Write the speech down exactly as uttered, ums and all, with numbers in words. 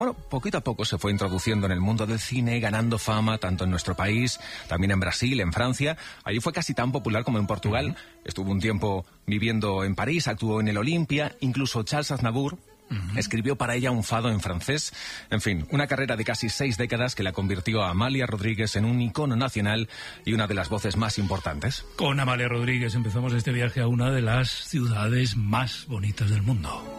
Bueno, poquito a poco se fue introduciendo en el mundo del cine, ganando fama tanto en nuestro país, también en Brasil, en Francia. Allí fue casi tan popular como en Portugal. Uh-huh. Estuvo un tiempo viviendo en París, actuó en el Olimpia, incluso Charles Aznavour uh-huh. escribió para ella un fado en francés. En fin, una carrera de casi seis décadas que la convirtió a Amalia Rodríguez en un icono nacional y una de las voces más importantes. Con Amalia Rodríguez empezamos este viaje a una de las ciudades más bonitas del mundo.